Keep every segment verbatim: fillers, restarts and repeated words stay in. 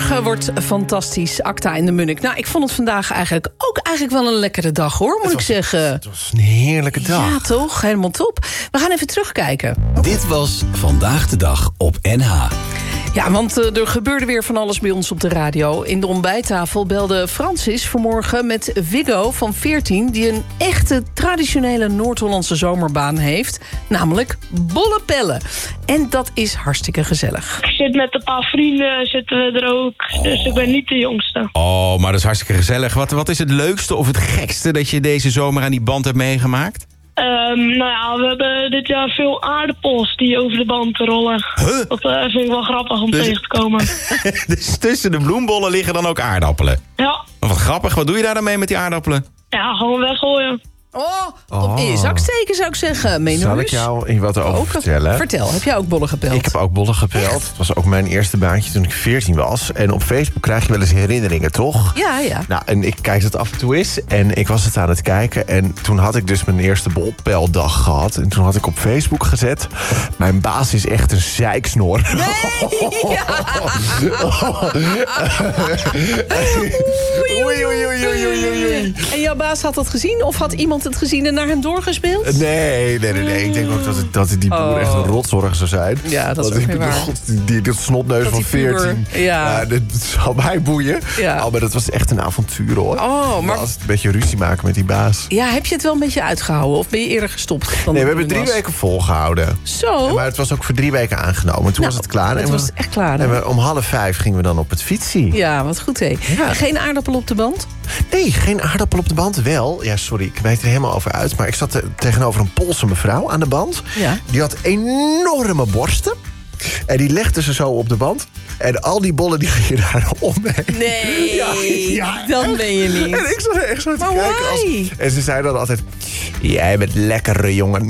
Morgen wordt fantastisch. Acta in de Munnik. Nou, ik vond het vandaag eigenlijk ook eigenlijk wel een lekkere dag, hoor, moet was, ik zeggen. Het was een heerlijke dag. Ja, toch? Helemaal top. We gaan even terugkijken. Dit was Vandaag de Dag op N H. Ja, want uh, er gebeurde weer van alles bij ons op de radio. In de ontbijttafel belde Francis vanmorgen met Viggo van veertien... die een echte traditionele Noord-Hollandse zomerbaan heeft. Namelijk bollepellen. En dat is hartstikke gezellig. Ik zit met een paar vrienden, zitten we er ook. Oh. Dus ik ben niet de jongste. Oh, maar dat is hartstikke gezellig. Wat, wat is het leukste of het gekste dat je deze zomer aan die band hebt meegemaakt? Um, nou ja, we hebben dit jaar veel aardappels die over de band rollen. Huh? Dat uh, vind ik wel grappig om dus, tegen te komen. Dus tussen de bloembollen liggen dan ook aardappelen? Ja. Wat grappig, wat doe je daar dan mee met die aardappelen? Ja, gewoon weggooien. Oh, op in je zak steken zou ik zeggen. Menus. Zal ik jou hier wat over ook, vertellen? Vertel, heb jij ook bollen gepeld? Ik heb ook bollen gepeld. Echt? Het was ook mijn eerste baantje toen ik veertien was. En op Facebook krijg je wel eens herinneringen, toch? Ja, ja. Nou, en ik kijk het af en toe eens. En ik was het aan het kijken. En toen had ik dus mijn eerste bolpeldag gehad. En toen had ik op Facebook gezet... Mijn baas is echt een zeiksnor. Nee! Ja. Oei, oei, oei, oei, oei, oei. En jouw baas had dat gezien? Of had iemand het gezien en naar hem doorgespeeld? Nee, nee, nee, nee. Ik denk ook dat, het, dat die boer oh. echt een rotzorg zou zijn. Ja, dat is Want ook ik weer waar. God, die, die, die snotneus Dat van die puber, veertien. ja. Ja, dat zou mij boeien. Ja. Oh, maar dat was echt een avontuur, hoor. Oh, maar... Als het een beetje ruzie maken met die baas. Ja, heb je het wel een beetje uitgehouden? Of ben je eerder gestopt? Dan Nee, we hebben drie was? weken volgehouden. Zo? Ja, maar het was ook voor drie weken aangenomen. Toen nou, was het klaar. Het en was we, echt klaar. En we, om half vijf gingen we dan op het fietsie. Ja, wat goed, hé. Ja. Geen aardappel op de band? Nee, geen aardappel op de band. Wel, ja, sorry, ik weet er helemaal over uit. Maar ik zat te, tegenover een Poolse mevrouw aan de band. Ja. Die had enorme borsten. En die legde ze zo op de band. En al die bollen die gingen daar omheen. Nee, ja, ja, dan echt. ben je niet. En ik zat er echt zo te Maar kijken. Als, why? en ze zei dan altijd... Jij bent lekkere jongen.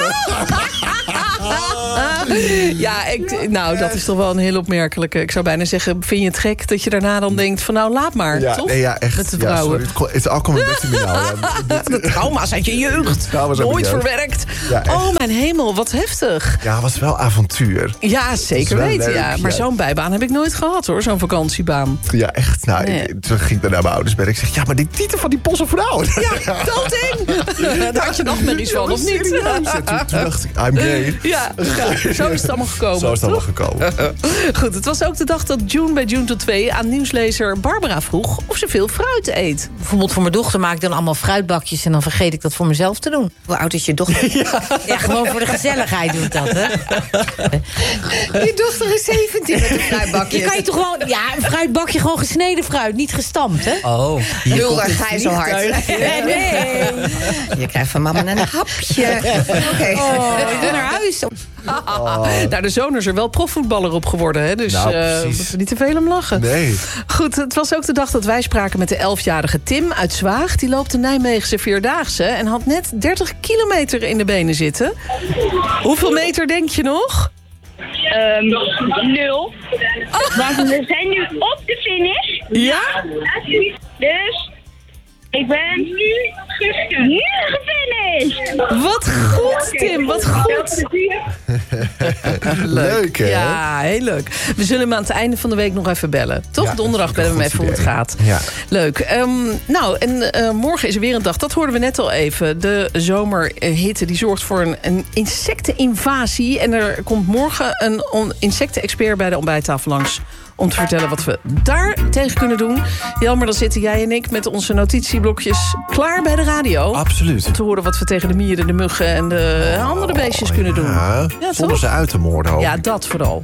Ja, ik, nou, dat is toch wel een heel opmerkelijke. Ik zou bijna zeggen, vind je het gek dat je daarna dan denkt van nou, laat maar, Ja, toch? nee, ja, echt. Met de Ja, vrouwen. sorry, het is al een beetje minaal. Ja. De trauma's uit je jeugd. Trauma's uit Nooit mijn jeugd. verwerkt. Ja, echt. Oh, mijn hemel, wat heftig. Ja, het was wel avontuur. Ja, zeker wel weten. leuk, Ja. Maar ja. zo'n bijbaan heb ik nooit gehad, hoor. Zo'n vakantiebaan. Ja, echt. Nou, Nee. ik, toen ging ik naar mijn ouders ben. Ik zeg, ja, maar die titel van die Posse vrouw. Ja, doodeng. Daar had je nog meer iets van, of niet? Serieus? En toen, toen dacht ik, I'm gay. Ja, ja, zo is het allemaal gekomen. Zo is het allemaal toch? gekomen. Goed, het was ook de dag dat June bij June tot twee aan nieuwslezer Barbara vroeg of ze veel fruit eet. Bijvoorbeeld voor mijn dochter maak ik dan allemaal fruitbakjes... en dan vergeet ik dat voor mezelf te doen. Hoe oud is je dochter? Ja, ja gewoon voor de gezelligheid doet dat, hè? Je dochter is zeventien met een fruitbakje. Je kan je toch gewoon... Ja, een fruitbakje, gewoon gesneden fruit, niet gestampt, hè? Oh, lul, daar ga je zo hard. Nee, nee. Je krijgt van mama een hapje. Oké. Okay. Oh, ik wil naar huis. Oh. Nou, de zoon is er wel profvoetballer op geworden, hè? Dus Nou, uh, precies. moeten we niet te veel om lachen. Nee. Goed, het was ook de dag dat wij spraken met de elfjarige Tim uit Zwaag. Die loopt de Nijmeegse Vierdaagse en had net dertig kilometer in de benen zitten. Hoeveel meter denk je nog? Um, nul. Oh. Want we zijn nu op de finish. Ja? Dus ik ben nu, nu gefinished. Wat goed, Tim, wat goed. Leuk, hè? Ja, heel leuk. We zullen hem aan het einde van de week nog even bellen. Toch? Ja, Donderdag dat is bellen we hem een even hoe het goed gaat. Ja. Leuk. Um, nou, en uh, morgen is er weer een dag. Dat hoorden we net al even. De zomerhitte die zorgt voor een, een insecteninvasie. En er komt morgen een on- insectenexpert bij de ontbijttafel langs om te vertellen wat we daar tegen kunnen doen. Jelmer, dan zitten jij en ik met onze notitieblokjes klaar bij de radio. Absoluut. Om te horen wat we tegen de mieren, de muggen en de andere beestjes kunnen doen. Ja, Ja, zonder toch? ze uit te moorden. hoop Ja, ik. dat vooral.